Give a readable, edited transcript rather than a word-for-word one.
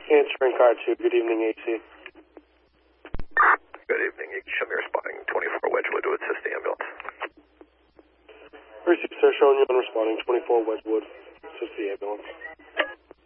Answering car 2. Good evening, AC. Good evening. You can show me responding 24 Wedgewood to assist the ambulance. Received, sir. Showing you on responding 24 Wedgewood. Assist the ambulance.